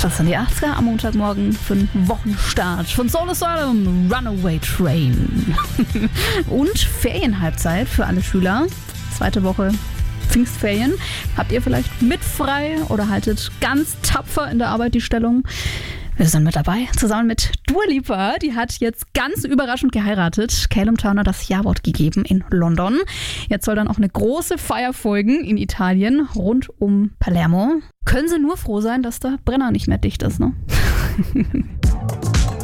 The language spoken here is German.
Das sind die 80er am Montagmorgen für einen Wochenstart von Soul Asylum, Runaway Train. Und Ferienhalbzeit für alle Schüler. 2. Woche Pfingstferien. Habt ihr vielleicht mit frei oder haltet ganz tapfer in der Arbeit die Stellung? Wir sind mit dabei, zusammen mit Dua Lipa. Die hat jetzt ganz überraschend geheiratet. Callum Turner das Ja-Wort gegeben in London. Jetzt soll dann auch eine große Feier folgen in Italien, rund um Palermo. Können sie nur froh sein, dass der Brenner nicht mehr dicht ist, ne?